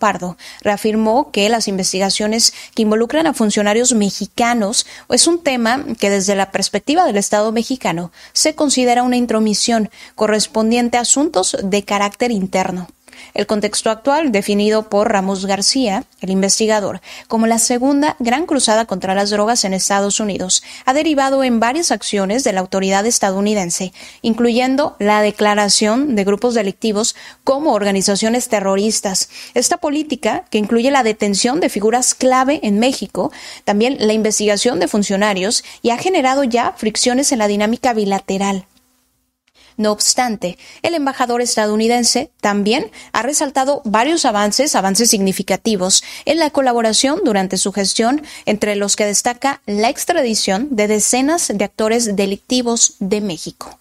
Pardo reafirmó que las investigaciones que involucran a funcionarios mexicanos es un tema que desde la perspectiva del Estado mexicano se considera una intromisión correspondiente a asuntos de carácter interno. El contexto actual, definido por Ramos García, el investigador, como la segunda gran cruzada contra las drogas en Estados Unidos, ha derivado en varias acciones de la autoridad estadounidense, incluyendo la declaración de grupos delictivos como organizaciones terroristas. Esta política, que incluye la detención de figuras clave en México, también la investigación de funcionarios, y ha generado ya fricciones en la dinámica bilateral. No obstante, el embajador estadounidense también ha resaltado varios avances significativos en la colaboración durante su gestión, entre los que destaca la extradición de decenas de actores delictivos de México.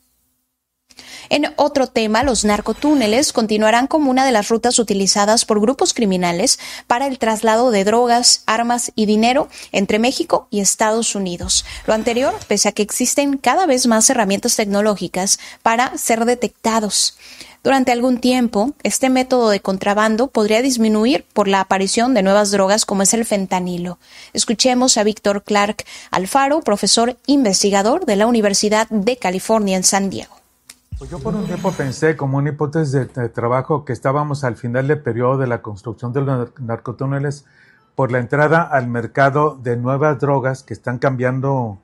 En otro tema, los narcotúneles continuarán como una de las rutas utilizadas por grupos criminales para el traslado de drogas, armas y dinero entre México y Estados Unidos. Lo anterior, pese a que existen cada vez más herramientas tecnológicas para ser detectados. Durante algún tiempo, este método de contrabando podría disminuir por la aparición de nuevas drogas como es el fentanilo. Escuchemos a Víctor Clark Alfaro, profesor investigador de la Universidad de California en San Diego. Pues yo por un tiempo pensé, como una hipótesis de trabajo, que estábamos al final del periodo de la construcción de los narcotúneles por la entrada al mercado de nuevas drogas que están cambiando,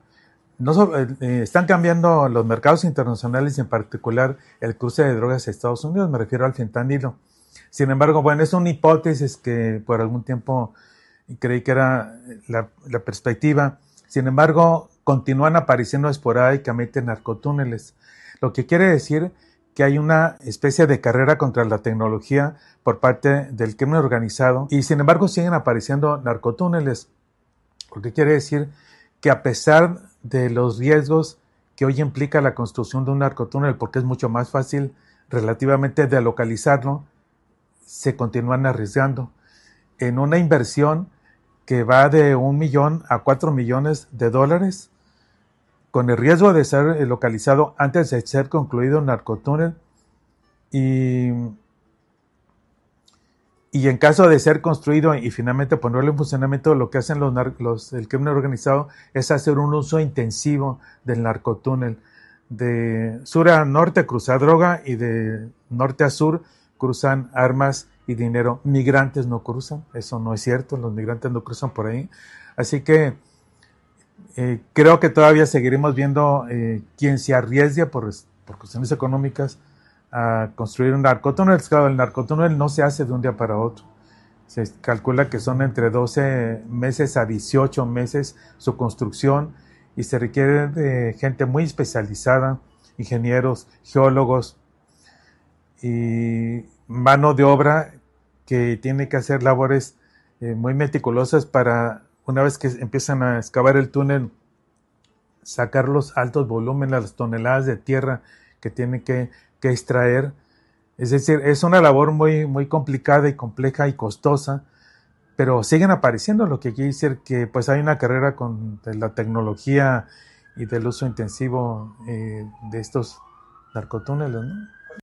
están cambiando los mercados internacionales y en particular el cruce de drogas a Estados Unidos, me refiero al fentanilo. Sin embargo, bueno, es una hipótesis que por algún tiempo creí que era la perspectiva. Sin embargo, continúan apareciendo esporádicamente narcotúneles. Lo que quiere decir que hay una especie de carrera contra la tecnología por parte del crimen organizado y sin embargo siguen apareciendo narcotúneles. Lo que quiere decir que a pesar de los riesgos que hoy implica la construcción de un narcotúnel, porque es mucho más fácil relativamente de localizarlo, se continúan arriesgando en una inversión que va de $1 millón a $4 millones, con el riesgo de ser localizado antes de ser concluido el narcotúnel y en caso de ser construido y finalmente ponerlo en funcionamiento, lo que hacen el crimen organizado es hacer un uso intensivo del narcotúnel. De sur a norte cruzan droga y de norte a sur cruzan armas y dinero. Migrantes no cruzan, eso no es cierto, los migrantes no cruzan por ahí. Así que creo que todavía seguiremos viendo quién se arriesga por cuestiones económicas a construir un narcotúnel. Claro, el narcotúnel no se hace de un día para otro. Se calcula que son entre 12 meses a 18 meses su construcción y se requiere de gente muy especializada, ingenieros, geólogos y mano de obra que tiene que hacer labores muy meticulosas para, una vez que empiezan a excavar el túnel, sacar los altos volúmenes, las toneladas de tierra que tienen que extraer. Es decir, es una labor muy, muy complicada y compleja y costosa, pero siguen apareciendo, lo que quiere decir que pues hay una carrera con la tecnología y del uso intensivo de estos narcotúneles, ¿no?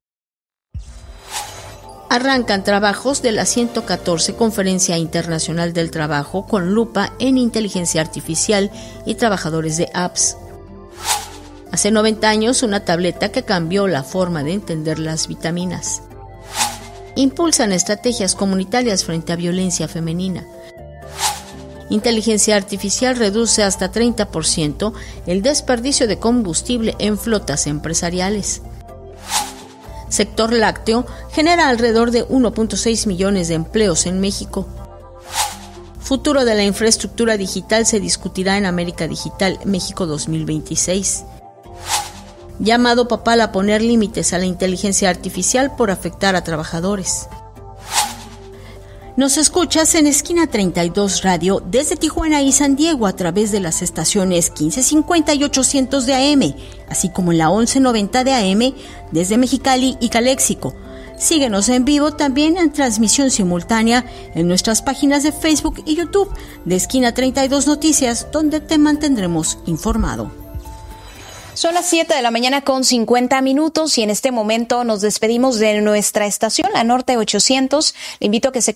Arrancan trabajos de la 114 Conferencia Internacional del Trabajo con lupa en inteligencia artificial y trabajadores de apps. Hace 90 años, una tableta que cambió la forma de entender las vitaminas. Impulsan estrategias comunitarias frente a violencia femenina. Inteligencia artificial reduce hasta 30% el desperdicio de combustible en flotas empresariales. Sector lácteo genera alrededor de 1.6 millones de empleos en México. Futuro de la infraestructura digital se discutirá en América Digital México 2026. Llamado papal a poner límites a la inteligencia artificial por afectar a trabajadores. Nos escuchas en Esquina 32 Radio desde Tijuana y San Diego a través de las estaciones 1550 y 800 de AM, así como en la 1190 de AM desde Mexicali y Caléxico. Síguenos en vivo también en transmisión simultánea en nuestras páginas de Facebook y YouTube de Esquina 32 Noticias, donde te mantendremos informado. Son las 7 de la mañana con 50 minutos y en este momento nos despedimos de nuestra estación, la Norte 800. Le invito a que se